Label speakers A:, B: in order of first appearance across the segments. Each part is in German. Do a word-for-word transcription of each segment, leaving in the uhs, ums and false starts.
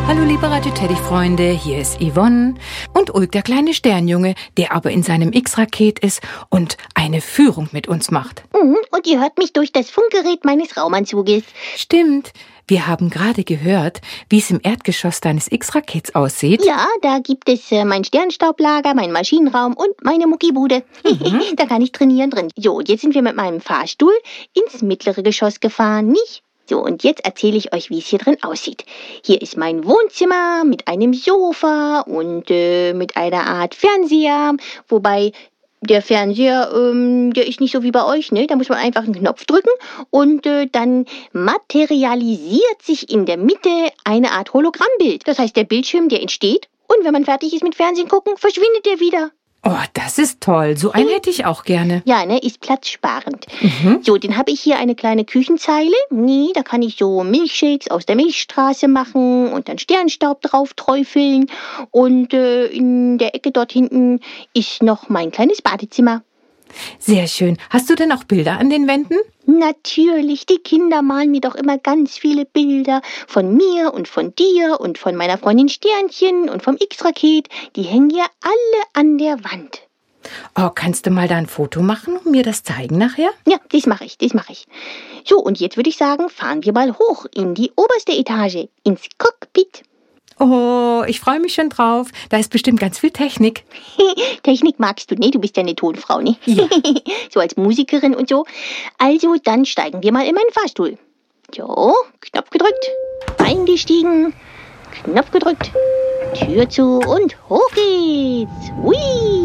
A: Hallo liebe Radio Teddy-Freunde, hier ist Yvonne und Ulk, der kleine Sternjunge, der aber in seinem X-Raket ist und eine Führung mit uns macht.
B: Mhm, und ihr hört mich durch das Funkgerät meines Raumanzuges.
A: Stimmt, wir haben gerade gehört, wie es im Erdgeschoss deines X-Rakets aussieht.
B: Ja, da gibt es äh, mein Sternstaublager, meinen Maschinenraum und meine Muckibude. Mhm. Da kann ich trainieren drin. So, jetzt sind wir mit meinem Fahrstuhl ins mittlere Geschoss gefahren, nicht? So, und jetzt erzähle ich euch, wie es hier drin aussieht. Hier ist mein Wohnzimmer mit einem Sofa und äh, mit einer Art Fernseher, wobei der Fernseher, ähm, der ist nicht so wie bei euch, ne? Da muss man einfach einen Knopf drücken und äh, dann materialisiert sich in der Mitte eine Art Hologrammbild. Das heißt, der Bildschirm, der entsteht und wenn man fertig ist mit Fernsehen gucken, verschwindet der wieder.
A: Oh, das ist toll. So einen hätte ich auch gerne.
B: Ja, ne, ist platzsparend.
A: Mhm.
B: So, dann habe ich hier eine kleine Küchenzeile. Nee, da kann ich so Milchshakes aus der Milchstraße machen und dann Sternstaub drauf träufeln. Und äh, in der Ecke dort hinten ist noch mein kleines Badezimmer.
A: Sehr schön. Hast du denn auch Bilder an den Wänden?
B: Natürlich, die Kinder malen mir doch immer ganz viele Bilder von mir und von dir und von meiner Freundin Sternchen und vom X-Raket. Die hängen ja alle an der Wand.
A: Oh, kannst du mal da ein Foto machen und mir das zeigen nachher?
B: Ja, das mache ich, das mache ich. So, und jetzt würde ich sagen, fahren wir mal hoch in die oberste Etage, ins Cockpit.
A: Oh, ich freue mich schon drauf. Da ist bestimmt ganz viel Technik.
B: Technik magst du, ne? Du bist ja eine Tonfrau, ne?
A: Ja.
B: So als Musikerin und so. Also, dann steigen wir mal in meinen Fahrstuhl. So, Knopf gedrückt, eingestiegen, Knopf gedrückt, Tür zu und hoch geht's. Hui!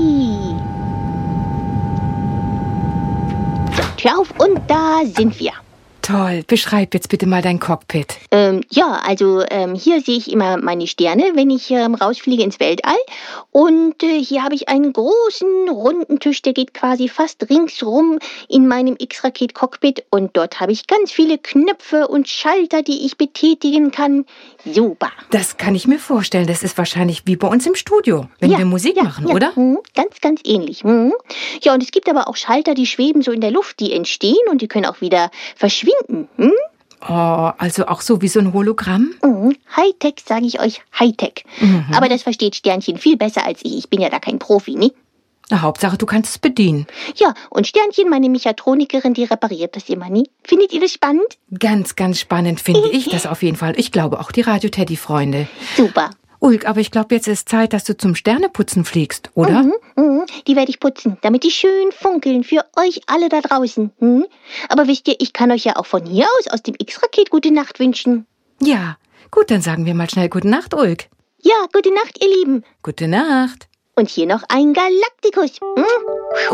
B: So, Tür auf und da sind wir.
A: Toll. Beschreib jetzt bitte mal dein Cockpit.
B: Ähm, ja, also ähm, hier sehe ich immer meine Sterne, wenn ich ähm, rausfliege ins Weltall. Und äh, hier habe ich einen großen, runden Tisch, der geht quasi fast ringsrum in meinem X-Raket-Cockpit. Und dort habe ich ganz viele Knöpfe und Schalter, die ich betätigen kann. Super.
A: Das kann ich mir vorstellen. Das ist wahrscheinlich wie bei uns im Studio, wenn
B: Ja,
A: wir Musik
B: ja,
A: machen,
B: ja.
A: oder?
B: Mhm, ganz, ganz ähnlich. Mhm. Ja, und es gibt aber auch Schalter, die schweben so in der Luft, die entstehen und die können auch wieder verschwinden. Hm?
A: Oh, also auch so wie so ein Hologramm?
B: Mhm. Hightech, sage ich euch, Hightech.
A: Mhm.
B: Aber das versteht Sternchen viel besser als ich. Ich bin ja da kein Profi, ne?
A: Na, Hauptsache, du kannst es bedienen.
B: Ja, und Sternchen, meine Mechatronikerin, die repariert das immer, nie. Findet ihr das spannend?
A: Ganz, ganz spannend finde ich das auf jeden Fall. Ich glaube auch die Radio-Teddy-Freunde.
B: Super.
A: Ulk, aber ich glaube, jetzt ist Zeit, dass du zum Sterneputzen fliegst, oder?
B: Mhm, mhm. Die werde ich putzen, damit die schön funkeln für euch alle da draußen. Hm? Aber wisst ihr, ich kann euch ja auch von hier aus, aus dem X-Raket, gute Nacht wünschen.
A: Ja, gut, dann sagen wir mal schnell gute Nacht, Ulk.
B: Ja, gute Nacht, ihr Lieben.
A: Gute Nacht.
B: Und hier noch ein Galaktikus. Hm?